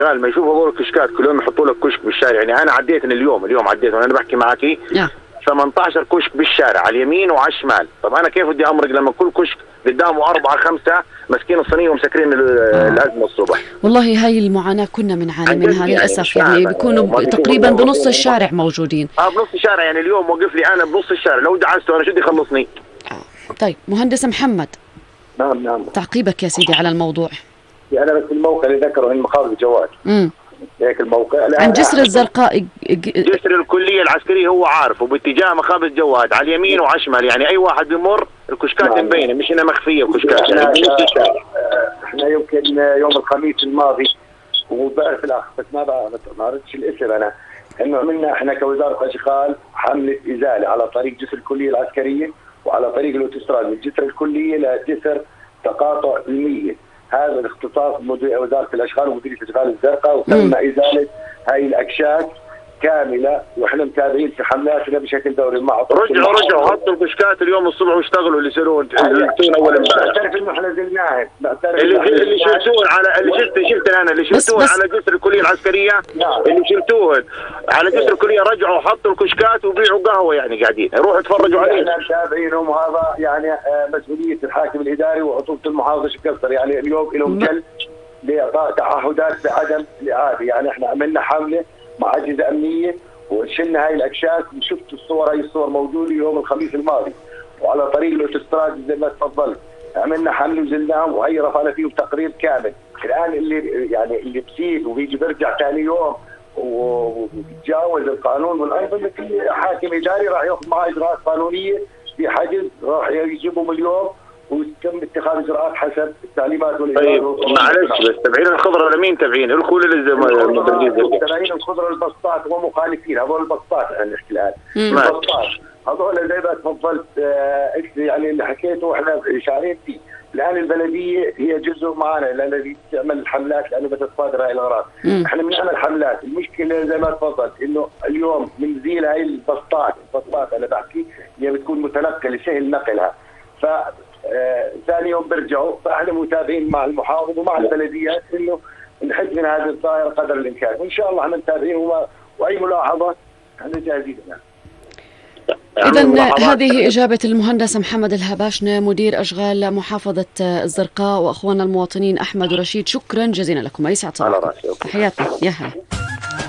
ما يشوفوا هذول الكشكات كل يوم يحطوا لك كشك بالشارع. يعني انا عديت اليوم عديت وانا بحكي معك 18 كشك بالشارع على اليمين وعلى الشمال. طب انا كيف بدي امرق لما كل كشك قدامه 4 5 ماسكين الصينيه ومسكرين الازمه الصبح؟ والله هاي المعاناه كنا بنعاني منها للاسف. يعني بيكونوا تقريبا بنص الشارع موجودين. بنص الشارع. يعني اليوم وقف لي انا بنص الشارع، لو دعسته انا شو بدي يخلصني؟ طيب مهندس محمد. نعم. تعقيبك يا سيدي على الموضوع. انا بس الموقع اللي ذكره ان مخابز الجواد. هيك الموقع عن جسر الزرقاء. جسر الكليه العسكريه هو عارف، وباتجاه مخابز الجواد على اليمين وعلى الشمال. يعني اي واحد بمر الكشكات مبينه، مش انها مخفيه الكشكات. يعني احنا يمكن يوم الخميس الماضي وبعرف الاخ بس ما عرفتش الاسم انا، انه عملنا احنا كوزاره اشغال حمله ازاله على طريق جسر الكليه العسكريه وعلى طريق الاوتوستراد من جسر الكليه لجسر تقاطع المية. هذا الاختصاص وزاره الاشغال ومديريه الاشغال الزرقاء، وتم ازاله هاي الاكشاك كامله، واحنا متابعين في حملاتنا بشكل دوري مع رجعوا حطوا الكشكات اليوم الصبح واشتغلوا اللي يسوون اول امبارح. بعترف انه احنا زلناهم، اللي شلتوهم على شفت انا اللي شلتوهم على جسر الكليه العسكريه. اللي شلتوهم على جسر الكليه رجعوا حطوا الكشكات وبيعوا قهوه. يعني قاعدين روحوا اتفرجوا عليه. احنا متابعينهم، وهذا يعني مسؤوليه الحاكم الاداري وعطوبه المحافظه شكل. يعني اليوم لهم جلد لاعطاء تعهدات بعدم الاعاده. يعني احنا عملنا حمله مع اجهزه امنيه وشلنا هاي الاكشاك، وشفت الصور، هاي الصور موجوده يوم الخميس الماضي. وعلى طريق الاوتوستراد زي ما تفضلت عملنا حمله وزلناهم، وهي رفعنا فيه تقرير كامل. الان اللي بسيب وبيجي بيرجع ثاني يوم وبيتجاوز القانون، والايضا مثل حاكم اداري راح ياخذ معه اجراءات قانونيه في حجز، راح يجيبهم اليوم ويتم اتخاذ اجراءات حسب التعليمات والإجراءات. طيب معلش بس تبعين الخضره لمين تبعين؟ الكل تبعين الخضره البسطات ومخالفين. هذول البسطات عن الاحتلال. البسطات هذول زي ما تفضلت يعني اللي حكيته احنا شاعرين فيه. الان البلديه هي جزء معنا الذي تعمل الحملات لانه بتتصادر هاي الاغراض. احنا بنعمل حملات. المشكله زي ما تفضلت انه اليوم بنزيل هاي البسطات انا بحكي هي بتكون متنقله سهل نقلها. ف ثاني يوم بيرجعوا. فاحنا متابعين مع المحافظ ومع البلديات انه نحد من هذه الظاهره قدر الامكان، وان شاء الله احنا متابعين واي ملاحظه احنا جاهزين لها. إذا هذه إجابة المهندس محمد الهباشنة مدير أشغال محافظة الزرقاء، وأخواننا المواطنين أحمد ورشيد. شكرا جزيلا لكم. أي سعد صباحكم. تحياتنا. يا هلا.